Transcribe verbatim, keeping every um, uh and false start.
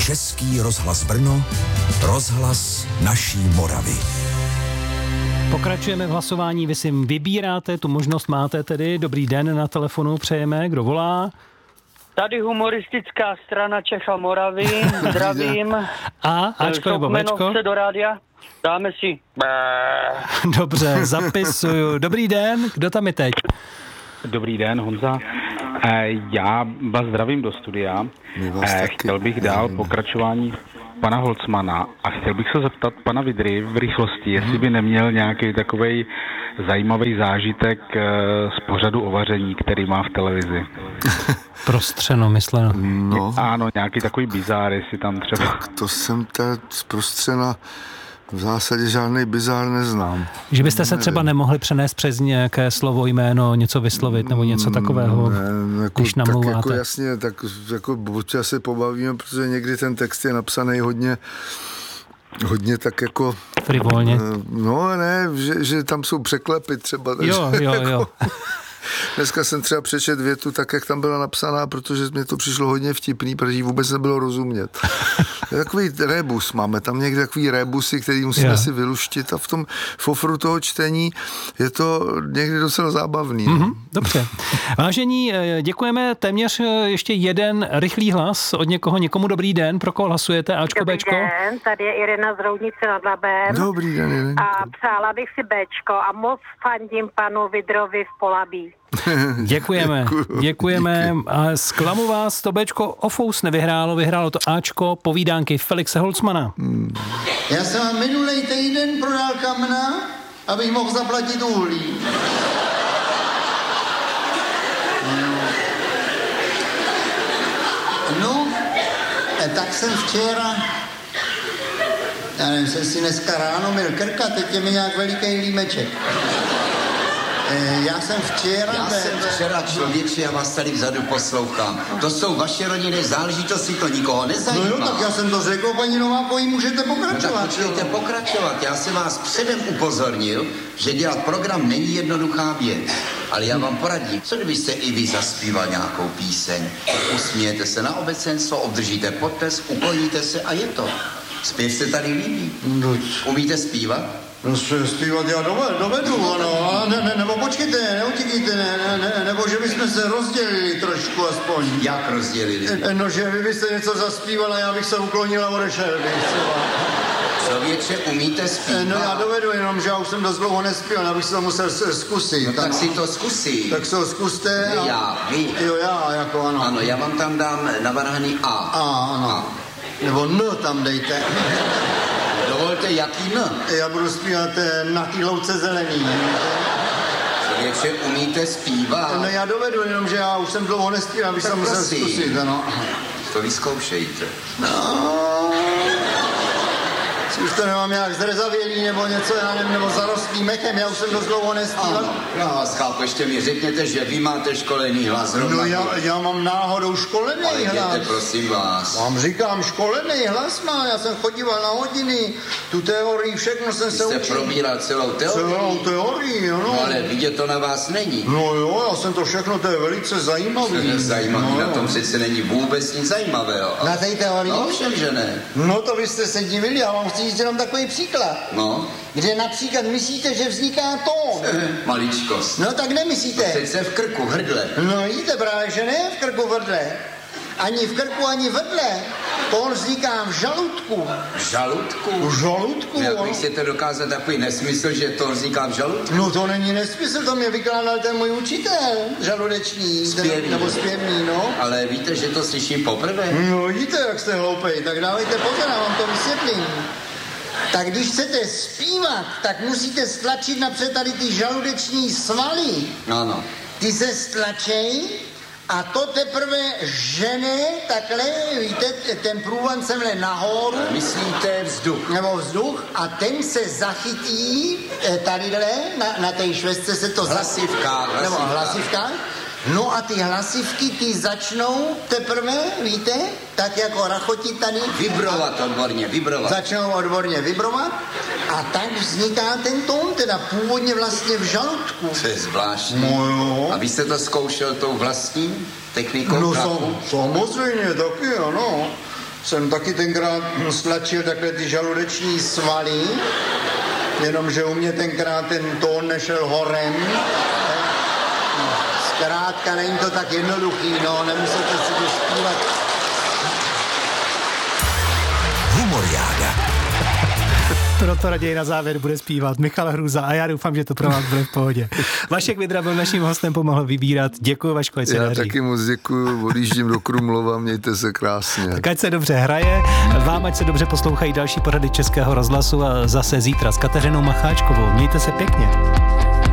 Český rozhlas Brno, rozhlas naší Moravy. Pokračujeme v hlasování, vy si vybíráte, tu možnost máte tedy. Dobrý den, na telefonu přejeme, kdo volá? Tady humoristická strana Čech a Moravy, zdravím. A, Ačko nebo Bčko? do rádia, dáme si. Dobře, zapisuju. Dobrý den, kdo tam je teď? Dobrý den, Honza. Já vás zdravím do studia. Chtěl bych dál pokračování pana Holcmana a chtěl bych se zeptat pana Vidry v rychlosti, jestli by neměl nějaký takovej zajímavý zážitek z pořadu o vaření, který má v televizi. Prostřeno, mysleno. No. Ano, nějaký takový bizár, jestli tam třeba. Tak to jsem teď z prostřena v zásadě žádný bizár neznám. Že byste se třeba nemohli přenést přes nějaké slovo, jméno, něco vyslovit nebo něco takového, ne, jako, když namlouváte? Tak jako jasně, tak jako buď se pobavíme, protože někdy ten text je napsaný hodně hodně tak jako... frivolně. No ne, že, že tam jsou překlepy třeba. Takže jo, jo, jako, jo. Dneska jsem třeba přečet větu tak, jak tam byla napsaná, protože mě to přišlo hodně vtipný, protože jí vůbec nebylo rozumět. Je takový rebus, máme tam někde takový rebusy, který musíme yeah. si vyluštit a v tom fofru toho čtení je to někdy docela zábavný. Mm-hmm, dobře. Vážení, děkujeme, téměř ještě jeden rychlý hlas od někoho, někomu dobrý den, pro koho hlasujete, Ačko, dobrý Bčko? Dobrý den, tady je Irena z Roudnice nad Labem. Dobrý den, Irena. A přála bych si Bčko a moc fandím panu Vidrovi v Polabí. Děkujeme, Děkuju, děkujeme. díky. A zklamu vás, to Bčko ofous nevyhrálo, vyhrálo to Ačko, povídánky Felixe Holcmana. Hmm. Já jsem vám minulej týden prodal kamna, abych mohl zaplatit uhlí. No, tak jsem včera, já nevím, jsem si dneska ráno měl krka, teď je mi nějak veliký límeček. Já jsem včera... Já be, jsem be... včera člověče, já vás tady vzadu poslouchám. To jsou vaše rodinné záležitosti, to nikoho nezajímá. No jo, tak já jsem to řekl, paní Novákový, můžete pokračovat. No tak počkejte pokračovat. Já jsem vás předem upozornil, že dělat program není jednoduchá věc. Ale já vám poradím, co kdybyste i vy zaspíval nějakou píseň. Usmějete se na obecenstvo, obdržíte potlesk, ukloníte se a je to. Zpěv se tady líbí. No, umíte zpívat? No zpívat já dovedu, dovedu ano, ne, ne, nebo počkejte, neutíkejte, ne, ne, ne, nebo že bychom se rozdělili trošku aspoň. Jak rozdělili? No, že vy byste něco zaspíval a já bych se uklonil a odešel bych třeba. Člověče, umíte zpívat? No já dovedu, jenom že já už jsem dost dlouho nespíval, abych se to musel zkusit. No tak si to zkusí. Tak se ho zkuste. Ne, a... já, vy. Jo, já, jako ano. Ano, já vám tam dám navrhaný A. A, ano. A. Nebo N tam dejte. Dovolte, jaký N? Já budu zpívat na té louce zelený. Člověče, umíte zpívat? No já dovedu, jenom že já už jsem dlouho nespíval, abych se musel zkusit, ano. To vyzkoušejte. No. Už to nemám nějak zrezavělý nebo něco, já nevím, nebo zarostlý mechem, já už jsem dost dlouho nespíval. Ano, já vás chápu, ještě mi řekněte, že vy máte školený hlas. No já, já mám náhodou školený ale hlas. Ale jděte, prosím vás. Vám říkám, školený hlas má, já jsem chodíval na hodiny, tu teorii, všechno jsem Vy se jste učil. probíral celou teorii? Celou teorii, ano. No ale vidět to na vás není. No jo, já jsem to všechno, to je velice zajímavý. Zajímavý, no, na tom přece není vůbec nic zajímavého. Na té teorii? No všem, že ne. No to vy jste se divili, já vám chci říct jenom takový příklad. No. Kde například myslíte, že vzniká tón. Maličkost. No tak nemyslíte. To přece v krku, hrdle. No jíte právě, že ne v krku, v hrdle. Ani v krku, ani v hrdle. Tón vzniká v žaludku. V žaludku? V žaludku, Jak bych si to dokázal takový nesmysl, že to vzniká v žaludku? No to není nesmysl, to mě vykládal ten můj učitel, žaludeční. Zpěvný. Nebo zpěvný, no. Ale víte, že to slyším poprvé? No víte, jak jste hloupej, tak dávejte pozor, já vám to vysvětlím. Tak když chcete zpívat, tak musíte stlačit napřed tady ty žaludeční svaly. Ano. Ty se stlačej a to teprve žene takhle, víte, ten průvan semhle nahoru. Myslíte vzduch. Nebo vzduch a ten se zachytí tadyhle, na, na té švestce se to hlasivka, zachytí. Nebo hlasivka. No a ty hlasivky, ty začnou teprve, víte, tak jako rachotit tady. Vibrovat odborně, vibrovat. Začnou odborně vibrovat a tak vzniká ten tón, teda původně vlastně v žaludku. To je zvláštní. No jo. A vy jste to zkoušel tou vlastní technikou? No sam, samozřejmě, taky ano. jsem taky tenkrát stlačil takhle ty žaludeční svaly, jenomže u mě tenkrát ten tón nešel horem. Zkrátka není to tak jednoduchý, no, nemusíte si to zpívat. Humoriáda. Proto raději na závěr bude zpívat Michal Hruza a já doufám, že to pro vás bude v pohodě. Vašek Vidra byl naším hostem, pomohl vybírat. Děkuji, Vaško, ať se Já daří. taky moc děkuji, odjíždím do Krumlova, mějte se krásně. Tak ať se dobře hraje, vám ať se dobře poslouchají další pořady Českého rozhlasu a zase zítra s Kateřinou Macháčkovou. Mějte se pěkně.